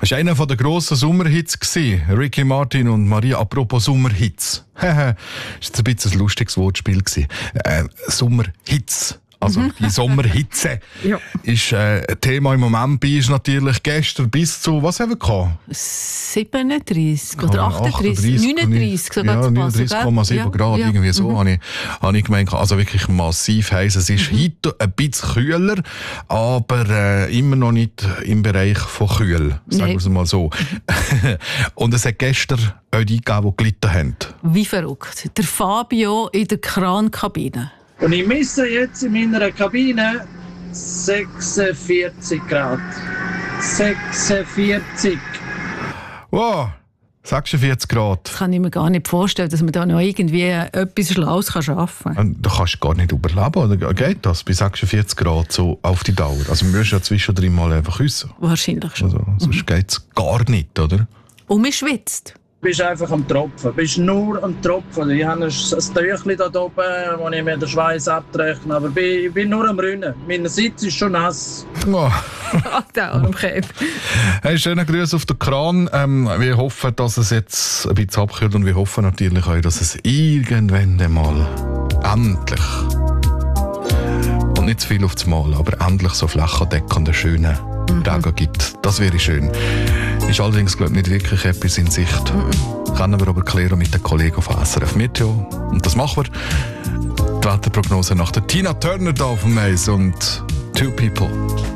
Das war einer der grossen Sommerhits. Ricky Martin und Maria. Apropos Sommerhits. Das war jetzt ein bisschen ein lustiges Wortspiel. Sommerhits. Also die Sommerhitze ist ein Thema im Moment bei uns natürlich gestern bis zu, was haben wir gehabt? 37 oder 38, 39 sogar. Ja, 39,7 Grad, irgendwie so habe ich gemeint. Also wirklich massiv heiß. Es ist heute ein bisschen kühler, aber immer noch nicht im Bereich von kühl, sagen wir es mal so. Und es hat gestern auch die gegeben, die gelitten haben. Wie verrückt. Der Fabio in der Krankabine. Und ich messe jetzt in meiner Kabine 46 Grad. 46. Wow, 46 Grad. Das kann ich mir gar nicht vorstellen, dass man da noch irgendwie etwas Schlaues schaffen kann. Da kannst du gar nicht überleben, oder geht das bei 46 Grad so auf die Dauer? Also wir müssen ja zwischendrin mal einfach küssen. Wahrscheinlich schon. Also, sonst geht es gar nicht, oder? Und man schwitzt. Du bist einfach am Tropfen. Du bist nur am Tropfen. Ich habe ein Tüchlein da oben, wo ich mir den Schweiß abtrechne. Aber ich bin nur am Rinnen. Mein Sitz ist schon nass. Oh. Der Armkäfer. Hey, schönen Grüß auf den Kran. Wir hoffen, dass es jetzt ein bisschen abkühlt und wir hoffen natürlich auch, dass es irgendwann mal endlich und nicht zu viel auf das Mal, aber endlich so flächendeckende schöne Regen gibt. Das wäre schön. Ist allerdings, glaube ich, nicht wirklich etwas in Sicht. Können wir aber klären mit den Kollegen von SRF Meteo. Und das machen wir. Die Wetterprognose nach der Tina Turner da auf dem Eis und Two People.